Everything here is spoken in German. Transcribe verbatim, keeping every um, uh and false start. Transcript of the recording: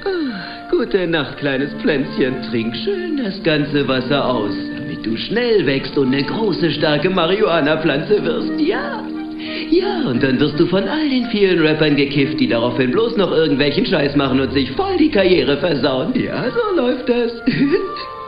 Ah, gute Nacht, kleines Pflänzchen. Trink schön das ganze Wasser aus, damit du schnell wächst und eine große, starke Marihuana-Pflanze wirst. Ja. Ja, und dann wirst du von all den vielen Rappern gekifft, die daraufhin bloß noch irgendwelchen Scheiß machen und sich voll die Karriere versauen. Ja, so läuft das.